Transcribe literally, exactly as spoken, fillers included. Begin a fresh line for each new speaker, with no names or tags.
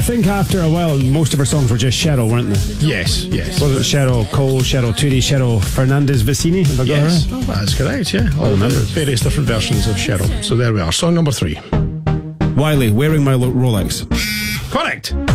think after a while, most of her songs were just Cheryl, weren't they?
Yes, yes.
Was it Cheryl Cole, Cheryl Toody, Cheryl Fernandez Vicini? Have I got
Yes,
her right?
that's correct, yeah. All the various different versions of Cheryl. So there we are. Song number three.
Wiley, Wearing My Rolex.
Correct.